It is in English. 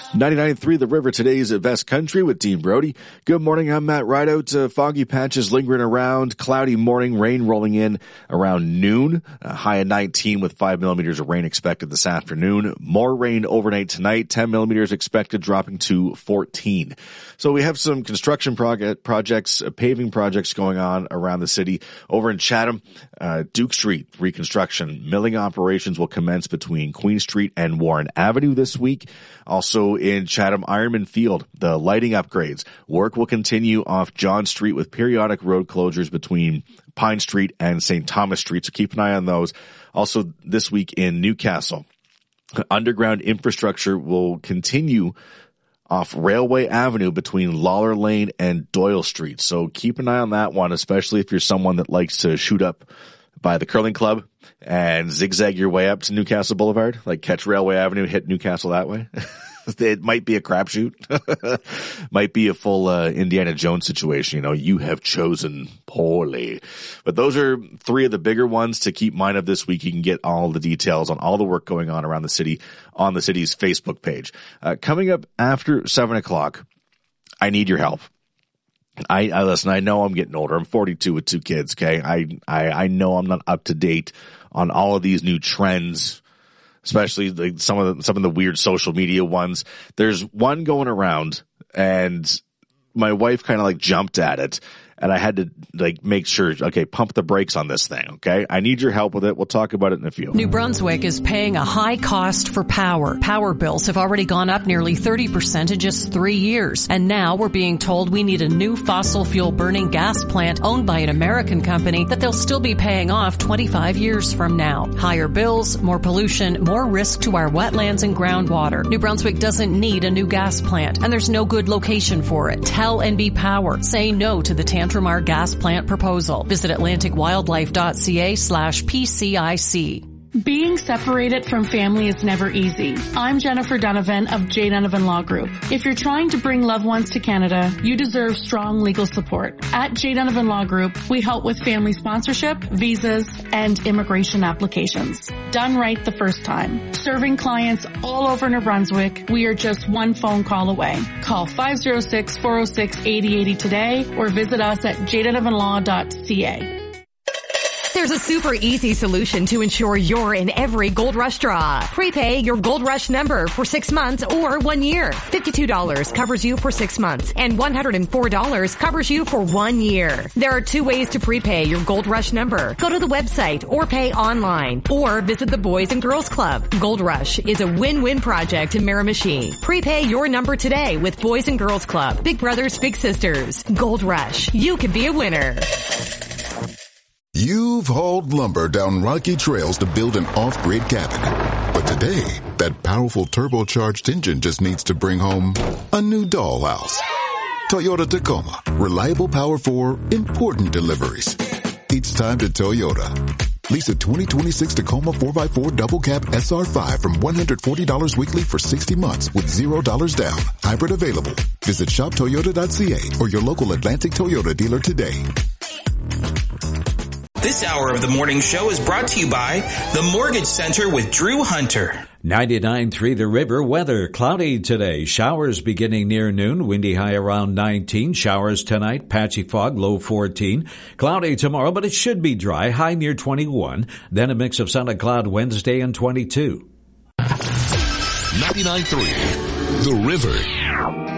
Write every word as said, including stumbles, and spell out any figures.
ninety-nine point three The River, today's Best Country with Dean Brody. Good morning, I'm Matt Rideout. Uh, foggy patches lingering around, cloudy morning, rain rolling in around noon. A high of nineteen with five millimeters of rain expected this afternoon. More rain overnight tonight, ten millimeters expected, dropping to fourteen. So we have some construction prog- projects, uh, paving projects going on around the city. Over in Chatham, uh, Duke Street reconstruction. Milling operations will commence between Queen Street and Warren Avenue this week. Also in Chatham, Ironman Field, the lighting upgrades. Work will continue off John Street with periodic road closures between Pine Street and Saint Thomas Street, so keep an eye on those. Also this week in Newcastle, underground infrastructure will continue off Railway Avenue between Lawler Lane and Doyle Street. So keep an eye on that one, especially if you're someone that likes to shoot up by the curling club and zigzag your way up to Newcastle Boulevard, like catch Railway Avenue, hit Newcastle that way. It might be a crapshoot. Might be a full uh, Indiana Jones situation. You know, you have chosen poorly. But those are three of the bigger ones to keep mind of this week. You can get all the details on all the work going on around the city on the city's Facebook page. Uh, coming up after seven o'clock, I need your help. I, I listen, I know I'm getting older. I'm forty-two with two kids, okay? I, I, I know I'm not up to date on all of these new trends, especially like some of the, some of the weird social media ones. There's one going around and my wife kind of like jumped at it. And I had to like make sure, okay, pump the brakes on this thing, okay? I need your help with it. We'll talk about it in a few. New Brunswick is paying a high cost for power. Power bills have already gone up nearly thirty percent in just three years. And now we're being told we need a new fossil fuel burning gas plant owned by an American company that they'll still be paying off twenty-five years from now. Higher bills, more pollution, more risk to our wetlands and groundwater. New Brunswick doesn't need a new gas plant, and there's no good location for it. Tell N B Power. Say no to the Tantramar gas plant proposal. Visit atlanticwildlife.ca slash PCIC. Being separated from family is never easy. I'm Jennifer Donovan of J. Donovan Law Group. If you're trying to bring loved ones to Canada, you deserve strong legal support. At J. Donovan Law Group, we help with family sponsorship, visas, and immigration applications. Done right the first time. Serving clients all over New Brunswick, we are just one phone call away. Call five oh six, four oh six, eight oh eight oh today or visit us at j donovan law dot c a. There's a super easy solution to ensure you're in every Gold Rush draw. Prepay your Gold Rush number for six months or one year. fifty-two dollars covers you for six months and one hundred four dollars covers you for one year. There are two ways to prepay your Gold Rush number. Go to the website or pay online or visit the Boys and Girls Club. Gold Rush is a win-win project in Miramichi. Prepay your number today with Boys and Girls Club. Big brothers, big sisters. Gold Rush. You could be a winner. You've hauled lumber down rocky trails to build an off-grid cabin. But today, that powerful turbocharged engine just needs to bring home a new dollhouse. Toyota Tacoma. Reliable power for important deliveries. It's time to Toyota. Lease a twenty twenty-six Tacoma four by four double cab S R five from one hundred forty dollars weekly for sixty months with zero dollars down. Hybrid available. Visit shop toyota dot c a or your local Atlantic Toyota dealer today. This hour of the morning show is brought to you by the Mortgage Center with Drew Hunter. ninety-nine point three The River weather. Cloudy today. Showers beginning near noon. Windy high around nineteen. Showers tonight. Patchy fog, low fourteen. Cloudy tomorrow, but it should be dry. High near twenty-one. Then a mix of sun and cloud Wednesday and twenty-two. ninety-nine point three The River.